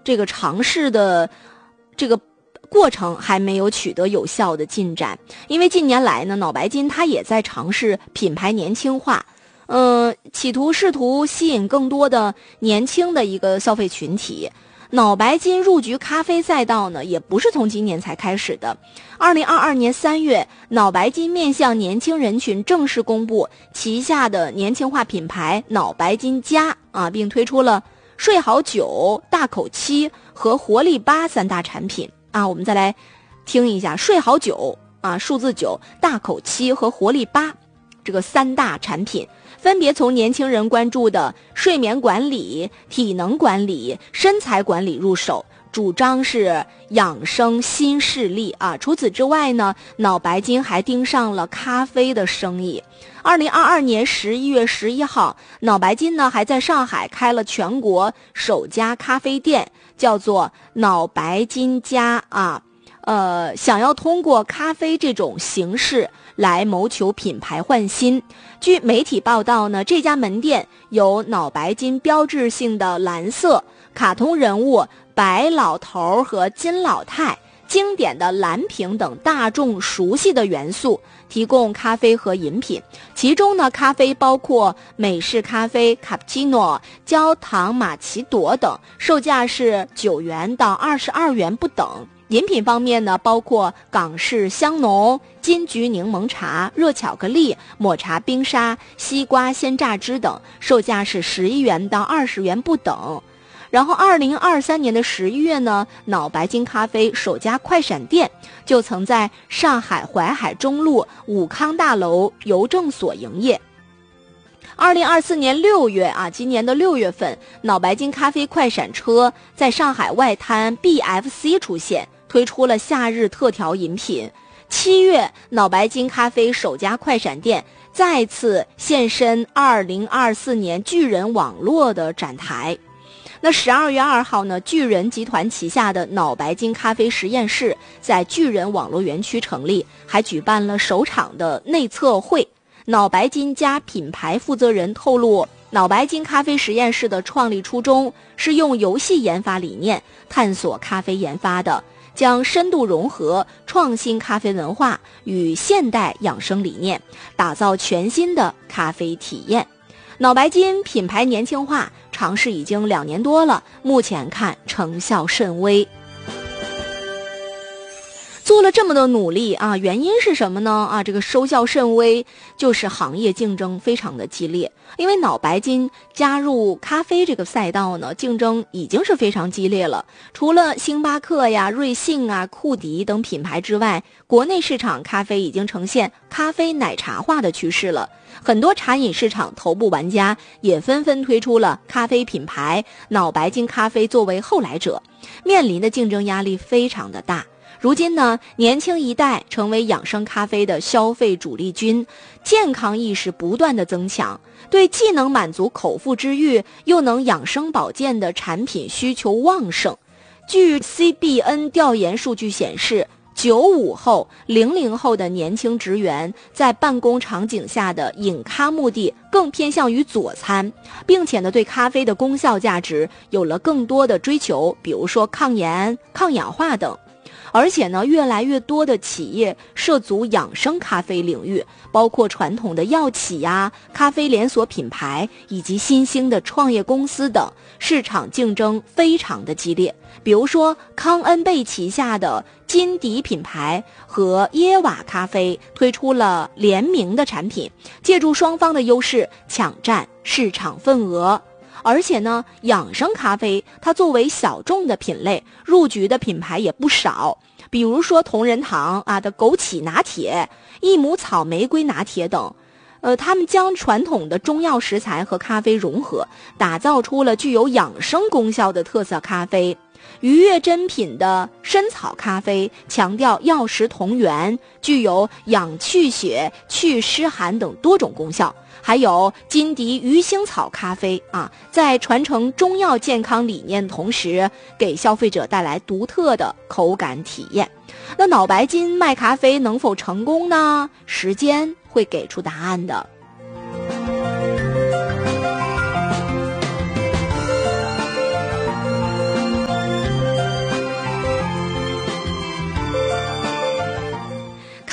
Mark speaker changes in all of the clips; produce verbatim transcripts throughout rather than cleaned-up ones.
Speaker 1: 这个尝试的这个过程还没有取得有效的进展。因为近年来呢，脑白金它也在尝试品牌年轻化，呃，企图试图吸引更多的年轻的一个消费群体。脑白金入局咖啡赛道呢，也不是从今年才开始的。二零二二年三月，脑白金面向年轻人群正式公布旗下的年轻化品牌脑白金加啊，并推出了睡好酒、大口七和活力八三大产品啊。我们再来听一下睡好酒啊，数字九、大口七和活力八这个三大产品。分别从年轻人关注的睡眠管理、体能管理、身材管理入手，主张是养生新势力啊。除此之外呢，脑白金还盯上了咖啡的生意。二零二二年十一月十一号，脑白金呢还在上海开了全国首家咖啡店，叫做脑白金家啊。呃，想要通过咖啡这种形式来谋求品牌焕新。据媒体报道呢，这家门店有脑白金标志性的蓝色、卡通人物白老头和金老太、经典的蓝瓶等大众熟悉的元素，提供咖啡和饮品。其中呢，咖啡包括美式咖啡、卡布奇诺、焦糖玛奇朵等，售价是九元到二十二元不等。饮品方面呢，包括港式香浓、金桔柠檬茶、热巧克力、抹茶冰沙、西瓜鲜榨汁等，售价是十一元到二十元不等。然后二零二三年的十一月呢，脑白金咖啡首家快闪店就曾在上海淮海中路武康大楼邮政所营业。二零二四年六月啊，今年的六月份，脑白金咖啡快闪车在上海外滩 B F C 出现，推出了夏日特调饮品。七月，脑白金咖啡首家快闪店再次现身二零二四年巨人网络的展台。那十二月二号呢，巨人集团旗下的脑白金咖啡实验室在巨人网络园区成立，还举办了首场的内测会。脑白金加品牌负责人透露，脑白金咖啡实验室的创立初衷是用游戏研发理念探索咖啡研发的，将深度融合创新咖啡文化与现代养生理念，打造全新的咖啡体验。脑白金品牌年轻化尝试已经两年多了，目前看成效甚微。做了这么多努力啊，原因是什么呢？啊，这个收效甚微，就是行业竞争非常的激烈。因为脑白金加入咖啡这个赛道呢，竞争已经是非常激烈了。除了星巴克呀、瑞幸啊、库迪等品牌之外，国内市场咖啡已经呈现咖啡奶茶化的趋势了。很多茶饮市场头部玩家也纷纷推出了咖啡品牌，脑白金咖啡作为后来者，面临的竞争压力非常的大。如今呢，年轻一代成为养生咖啡的消费主力军，健康意识不断的增强，对既能满足口腹之欲又能养生保健的产品需求旺盛。据 C B N 调研数据显示，九五后、零零后的年轻职员在办公场景下的饮咖目的更偏向于佐餐，并且呢，对咖啡的功效价值有了更多的追求，比如说抗炎、抗氧化等。而且呢，越来越多的企业涉足养生咖啡领域，包括传统的药企呀、咖啡连锁品牌以及新兴的创业公司等，市场竞争非常的激烈。比如说，康恩贝旗下的金迪品牌和耶瓦咖啡推出了联名的产品，借助双方的优势抢占市场份额。而且呢，养生咖啡它作为小众的品类，入局的品牌也不少，比如说同仁堂啊的枸杞拿铁、益母草玫瑰拿铁等。呃，他们将传统的中药食材和咖啡融合，打造出了具有养生功效的特色咖啡。愉悦珍品的参草咖啡强调药食同源，具有养气血、祛湿寒等多种功效。还有金迪鱼腥草咖啡啊，在传承中药健康理念的同时，给消费者带来独特的口感体验。那脑白金卖咖啡能否成功呢？时间会给出答案的。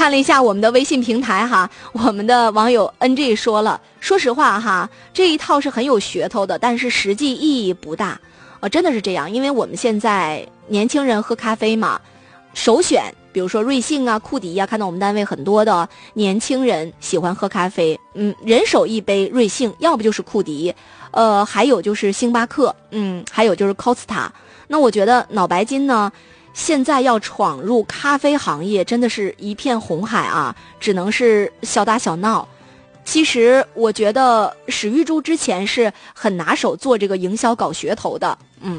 Speaker 1: 看了一下我们的微信平台哈，我们的网友 N G 说了，说实话哈，这一套是很有噱头的，但是实际意义不大。呃，真的是这样，因为我们现在年轻人喝咖啡嘛，首选比如说瑞幸啊、库迪啊，看到我们单位很多的年轻人喜欢喝咖啡，嗯，人手一杯瑞幸，要不就是库迪，呃，还有就是星巴克，嗯，还有就是 Costa。那我觉得脑白金呢，现在要闯入咖啡行业，真的是一片红海啊，只能是小打小闹。其实我觉得史玉柱之前是很拿手做这个营销搞噱头的，嗯。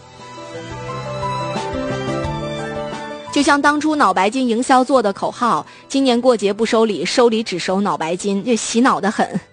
Speaker 1: 就像当初脑白金营销做的口号，今年过节不收礼，收礼只收脑白金，这洗脑的很。